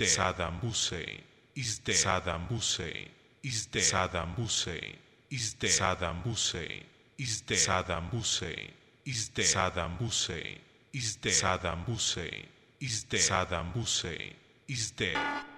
dead. Saddam Hussein is dead. Saddam Hussein is dead. Saddam Hussein is dead. Saddam Hussein is dead. Saddam Hussein is dead. Saddam Hussein is dead. Saddam Hussein is dead. Saddam Hussein is dead.